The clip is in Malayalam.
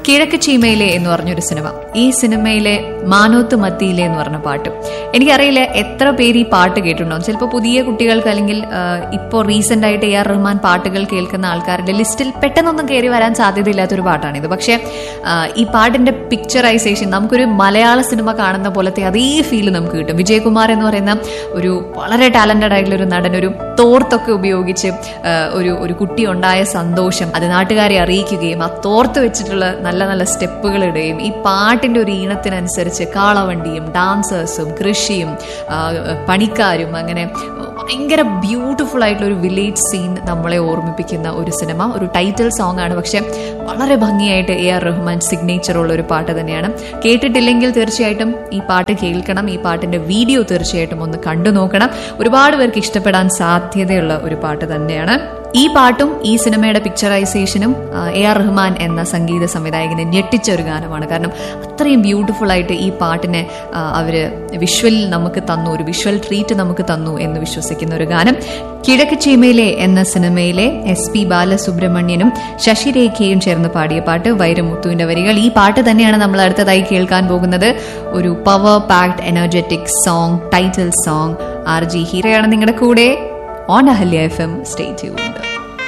കിഴക്ക് ചീമയിലെ എന്ന് പറഞ്ഞൊരു സിനിമ. ഈ സിനിമയിലെ മാനോത്ത് മത്തിയിലെ എന്ന് പറഞ്ഞ പാട്ട്, എനിക്കറിയില്ല എത്ര പേര് ഈ പാട്ട് കേട്ടിട്ടുണ്ടാവും. ചിലപ്പോൾ പുതിയ കുട്ടികൾക്ക് അല്ലെങ്കിൽ ഇപ്പോൾ റീസെന്റ് ആയിട്ട് AR റഹ്മാൻ പാട്ടുകൾ കേൾക്കുന്ന ആൾക്കാരുടെ ലിസ്റ്റിൽ പെട്ടെന്നൊന്നും കയറി വരാൻ സാധ്യതയില്ലാത്തൊരു പാട്ടാണിത്. പക്ഷെ ഈ പാട്ടിന്റെ പിക്ചറൈസേഷൻ നമുക്കൊരു മലയാള സിനിമ കാണുന്ന പോലത്തെ അതേ ഫീല് നമുക്ക് കിട്ടും. വിജയകുമാർ എന്ന് പറയുന്ന ഒരു വളരെ ടാലന്റഡ് ആയിട്ടുള്ള ഒരു നടൻ ഒരു തോർത്തൊക്കെ ഉപയോഗിച്ച് ഒരു കുട്ടി ഉണ്ടായ സന്തോഷം അത് നാട്ടുകാരെ അറിയിക്കുകയും ആ തോർത്ത് വെച്ചിട്ടുള്ള നല്ല നല്ല സ്റ്റെപ്പുകൾ ഇടുകയും ഈ പാട്ടിന്റെ ഒരു ഈണത്തിനനുസരിച്ച് കാളവണ്ടിയും ഡാൻസേഴ്സും കൃഷിയും പണിക്കാരും അങ്ങനെ ഭയങ്കര ബ്യൂട്ടിഫുൾ ആയിട്ടുള്ള ഒരു വില്ലേജ് സീൻ നമ്മളെ ഓർമ്മിപ്പിക്കുന്ന ഒരു സിനിമ. ഒരു ടൈറ്റിൽ സോങ് ആണ്, പക്ഷെ വളരെ ഭംഗിയായിട്ട് AR റഹ്മാൻ സിഗ്നേച്ചർ ഉള്ള ഒരു പാട്ട് തന്നെയാണ്. കേട്ടിട്ടില്ലെങ്കിൽ തീർച്ചയായിട്ടും ഈ പാട്ട് കേൾക്കണം. ഈ പാട്ടിന്റെ വീഡിയോ തീർച്ചയായിട്ടും ഒന്ന് കണ്ടു നോക്കണം. ഒരുപാട് പേർക്ക് ഇഷ്ടപ്പെടാൻ സാധ്യതയുള്ള ഒരു പാട്ട് തന്നെയാണ്. ഈ പാട്ടും ഈ സിനിമയുടെ പിക്ചറൈസേഷനും AR റഹ്മാൻ എന്ന സംഗീത സംവിധായകനെ ഞെട്ടിച്ച ഒരു ഗാനമാണ്. കാരണം അത്രയും ബ്യൂട്ടിഫുൾ ആയിട്ട് ഈ പാട്ടിനെ അവര് വിഷ്വലിൽ നമുക്ക് തന്നു, ഒരു വിഷ്വൽ ട്രീറ്റ് നമുക്ക് തന്നു എന്ന് വിശ്വസിക്കുന്ന ഒരു ഗാനം. കിഴക്ക് ചീമയിലെ എന്ന സിനിമയിലെ SP ബാലസുബ്രഹ്മണ്യനും ശശിരേഖയും ചേർന്ന് പാടിയ പാട്ട്, വൈരമുത്തുവിന്റെ വരികൾ. ഈ പാട്ട് തന്നെയാണ് നമ്മൾ അടുത്തതായി കേൾക്കാൻ പോകുന്നത്. ഒരു power packed energetic song, title song. RJ ഹീറയാണ് നിങ്ങളുടെ കൂടെ on Ahalya FM. Stay tuned.